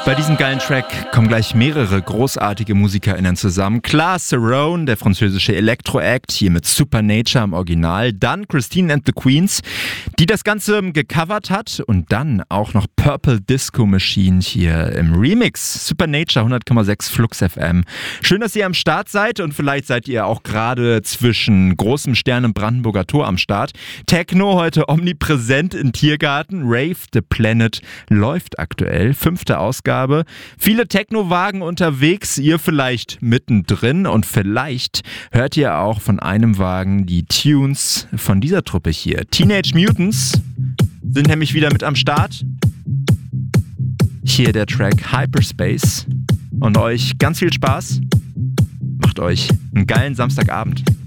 Bei diesem geilen Track kommen gleich mehrere großartige MusikerInnen zusammen. Klar, Cerrone, der französische Elektro-Act, hier mit Supernature im Original. Dann Christine and the Queens, die das Ganze gecovert hat. Und dann auch noch Purple Disco Machine hier im Remix. Supernature 100,6 Flux FM. Schön, dass ihr am Start seid und vielleicht seid ihr auch gerade zwischen großem Stern im Brandenburger Tor am Start. Techno heute omnipräsent in Tiergarten. Rave the Planet läuft aktuell. 5. Ausgabe. Viele Techno-Wagen unterwegs, ihr vielleicht mittendrin und vielleicht hört ihr auch von einem Wagen die Tunes von dieser Truppe hier. Teenage Mutants sind nämlich wieder mit am Start. Hier der Track Hyperspace und euch ganz viel Spaß. Macht euch einen geilen Samstagabend.